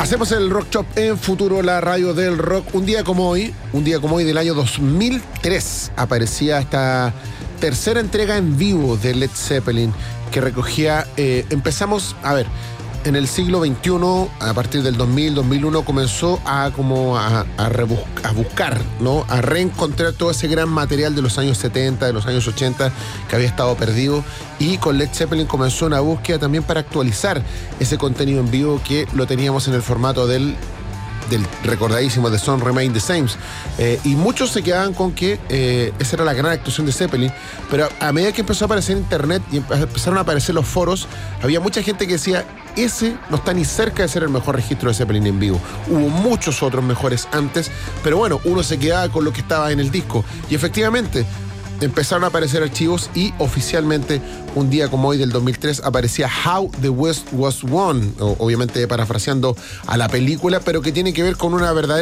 Hacemos el Rock Shop en Futuro, la radio del rock. Un día como hoy del año 2003, aparecía esta tercera entrega en vivo de Led Zeppelin, que recogía, en el siglo XXI, a partir del 2000, 2001, comenzó a buscar, ¿no? A reencontrar todo ese gran material de los años 70, de los años 80, que había estado perdido. Y con Led Zeppelin comenzó una búsqueda también para actualizar ese contenido en vivo que lo teníamos en el formato del recordadísimo The Song Remain the Same. Y muchos se quedaban con que esa era la gran actuación de Zeppelin, pero a medida que empezó a aparecer internet y empezaron a aparecer los foros, había mucha gente que decía: ese no está ni cerca de ser el mejor registro de Zeppelin en vivo. Hubo muchos otros mejores antes, pero bueno, uno se quedaba con lo que estaba en el disco. Y efectivamente, empezaron a aparecer archivos y oficialmente, un día como hoy del 2003, aparecía How the West Was Won, obviamente parafraseando a la película, pero que tiene que ver con una verdadera